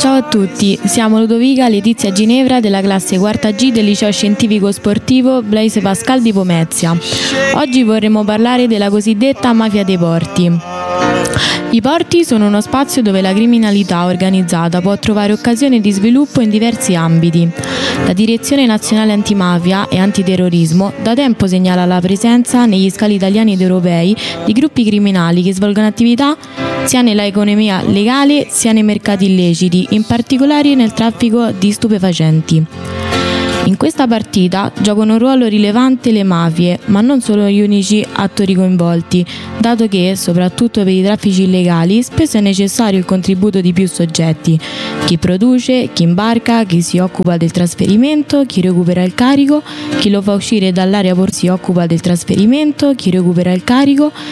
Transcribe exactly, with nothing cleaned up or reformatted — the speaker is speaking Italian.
Ciao a tutti, siamo Ludovica, Letizia Ginevra della classe quarta G del liceo scientifico sportivo Blaise Pascal di Pomezia. Oggi vorremmo parlare della cosiddetta mafia dei porti. I porti sono uno spazio dove la criminalità organizzata può trovare occasione di sviluppo in diversi ambiti. La Direzione Nazionale Antimafia e Antiterrorismo da tempo segnala la presenza negli scali italiani ed europei di gruppi criminali che svolgono attività sia nella economia legale sia nei mercati illeciti, in particolare nel traffico di stupefacenti. In questa partita giocano un ruolo rilevante le mafie, ma non sono gli unici attori coinvolti, dato che, soprattutto per i traffici illegali, spesso è necessario il contributo di più soggetti: chi produce, chi imbarca, chi si occupa del trasferimento, chi recupera il carico, chi lo fa uscire dall'area portuale si occupa del trasferimento, chi recupera il carico